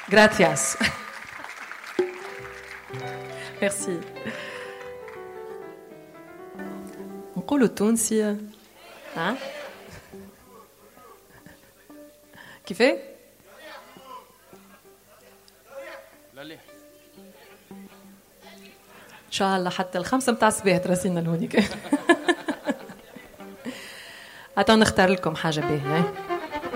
Gracias. Merci. نقولوا التونسي ها كيفاه؟ إن شاء الله حتى 5 متاع الصباح ترسينا لهونيك. أتو نختار لكم حاجة باهية.